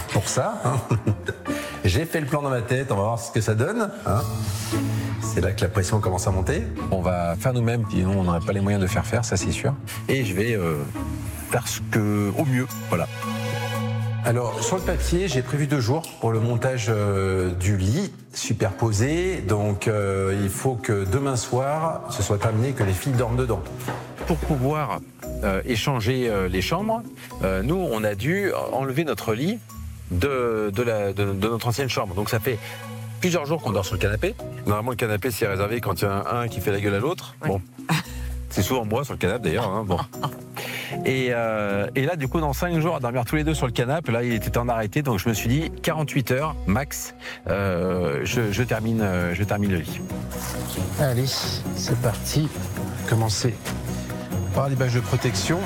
pour ça. Hein. J'ai fait le plan dans ma tête, on va voir ce que ça donne. Hein. C'est là que la pression commence à monter. On va faire nous-mêmes, sinon on n'aurait pas les moyens de faire, ça c'est sûr. Et je vais faire au mieux, voilà. Alors, sur le papier, j'ai prévu 2 jours pour le montage du lit superposé. Donc, il faut que demain soir, ce soit terminé, que les filles dorment dedans. Pour pouvoir échanger les chambres, nous, on a dû enlever notre lit de notre ancienne chambre. Donc, ça fait plusieurs jours qu'on dort sur le canapé. Normalement, le canapé, c'est réservé quand il y a un qui fait la gueule à l'autre. Ouais. Bon, c'est souvent moi sur le canapé, d'ailleurs. Hein, bon. Et là, du coup, dans 5 jours, à dormir tous les deux sur le canapé, là, il était temps d'arrêter. Donc, je me suis dit, 48 heures max, je termine le lit. Allez, c'est parti. Commencer par les bâches de protection.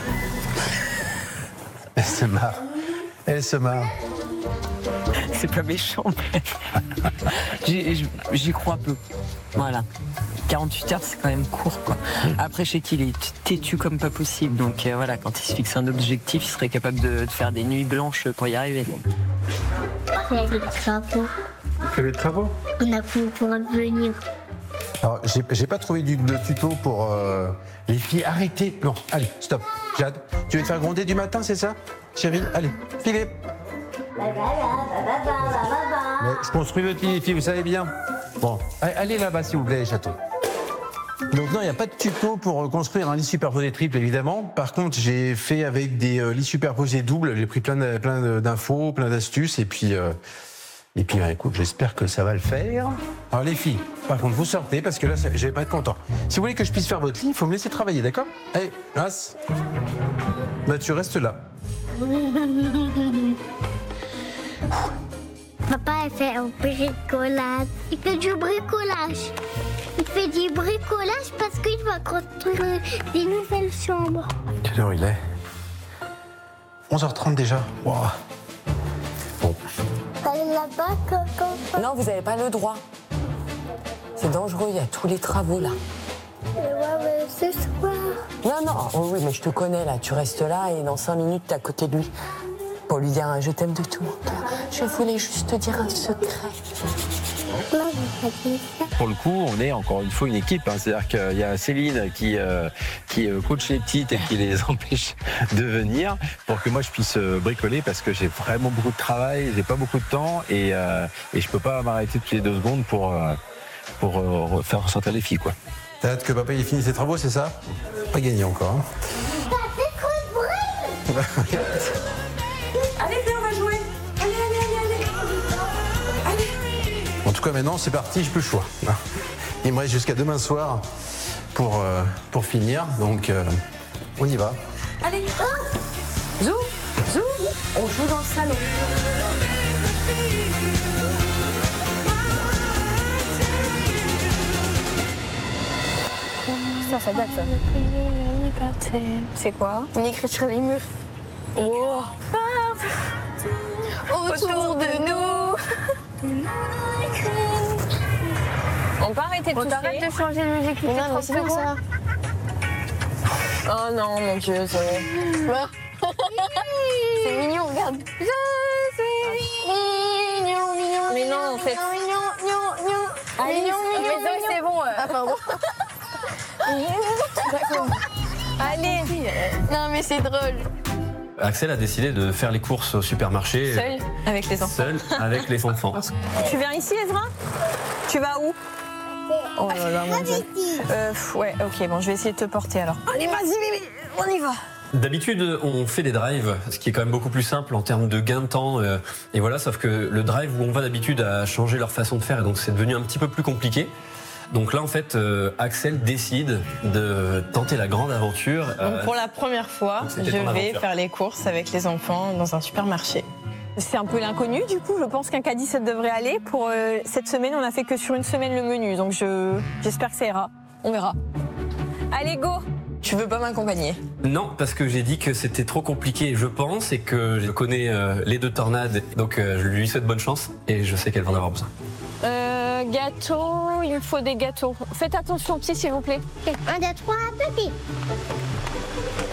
Elle se marre. Elle se marre. C'est pas méchant. J'y crois peu. Voilà. 48 heures, c'est quand même court, quoi. Après, je sais qu'il est têtu comme pas possible. Donc voilà, quand il se fixe un objectif, il serait capable de faire des nuits blanches pour y arriver. Il y a des travaux. Il fait les travaux. On a pu pouvoir venir. Alors, j'ai pas trouvé de tuto pour les filles. Arrêtez. Non, allez, stop. Jade, tu veux te faire gronder du matin, c'est ça, chérie? Allez, filez. Je construis votre lit, les filles, vous savez bien. Bon, allez là-bas, s'il vous plaît, les chatons. Donc non, il n'y a pas de tuto pour construire un lit superposé triple, évidemment. Par contre, j'ai fait avec des lits superposés doubles. J'ai pris plein d'infos, plein d'astuces. Et puis bah, écoute, j'espère que ça va le faire. Alors les filles, par contre, vous sortez parce que là, je vais pas être content. Si vous voulez que je puisse faire votre lit, il faut me laisser travailler, d'accord? Allez, As. Bah, tu restes là. Papa, il fait un bricolage. Il fait du bricolage. Il fait du bricolage parce qu'il va construire des nouvelles chambres. Quelle heure il est? 11h30 déjà. Wow. Bon. Allez là-bas, Coco. Non, vous n'avez pas le droit. C'est dangereux, il y a tous les travaux là. Mais ce soir. Non, oh, oui, mais je te connais là. Tu restes là et dans 5 minutes, t'es à côté de lui. Pour lui dire un je t'aime de tout mon cœur. Je voulais juste te dire un secret. Pour le coup, on est encore une fois une équipe. Hein. C'est-à-dire qu'il y a Céline qui coach les petites et qui les empêche de venir pour que moi je puisse bricoler parce que j'ai vraiment beaucoup de travail, j'ai pas beaucoup de temps et je peux pas m'arrêter toutes les 2 secondes pour faire ressortir les filles, quoi. T'as hâte que papa il finisse ses travaux, c'est ça? Pas gagné encore. Hein. Allez, viens, on va jouer. Allez. En tout cas, maintenant, c'est parti, j'ai plus le choix. Il me reste jusqu'à demain soir pour finir, donc on y va. Allez, Zou, on joue dans le salon. Ça date, ça. C'est quoi? On écrit sur les murs. Oh. Autour de nous. On peut arrêter de toucher. Arrête de changer de musique. Mais non, mais c'est comme ça. Oh non, mon Dieu, c'est... C'est mignon, regarde. Je suis mignon. Mais non, en fait... Mignon. Allez, Mignon. c'est bon. Ah, pardon. D'accord. Allez. Non, mais c'est drôle. Axel a décidé de faire les courses au supermarché. Seul avec les enfants. Seul avec les enfants. Tu viens ici, Ezra? Tu vas où? Oh là là, mon Dieu. Ouais, ok, bon, je vais essayer de te porter alors. Allez, vas-y, bébé, on y va. D'habitude, on fait des drives, ce qui est quand même beaucoup plus simple en termes de gain de temps. Et voilà, sauf que le drive où on va d'habitude a changé leur façon de faire, et donc c'est devenu un petit peu plus compliqué. Donc là, en fait, Axel décide de tenter la grande aventure. Donc pour la première fois, je vais faire les courses avec les enfants dans un supermarché. C'est un peu l'inconnu, du coup, je pense qu'un caddie, ça devrait aller. Pour cette semaine, on n'a fait que sur une semaine le menu, donc j'espère que ça ira. On verra. Allez, go! Tu veux pas m'accompagner? Non, parce que j'ai dit que c'était trop compliqué, je pense, et que je connais les 2 tornades, donc je lui souhaite bonne chance, et je sais qu'elle va en avoir besoin. Gâteau, il me faut des gâteaux. Faites attention, petit, s'il vous plaît. 1, 2, 3, petit.